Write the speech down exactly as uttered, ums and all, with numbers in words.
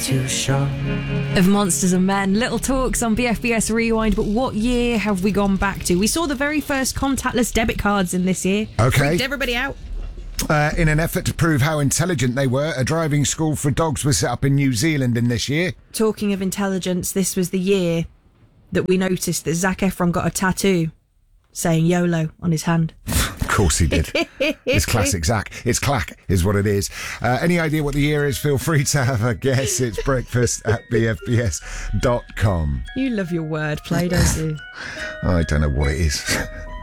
too sharp. Of Monsters and Men, Little Talks on B F B S Rewind. But what year have we gone back to? We saw the very first contactless debit cards in this year. Okay. Freaked everybody out. Uh, in an effort to prove how intelligent they were, a driving school for dogs was set up in New Zealand in this year. Talking of intelligence, this was the year that we noticed that Zac Efron got a tattoo saying YOLO on his hand. Of course he did. It's classic Zac. It's clack is what it is. Uh, any idea what the year is? Feel free to have a guess. It's breakfast at b f b s dot com. You love your wordplay, don't you? I don't know what it is.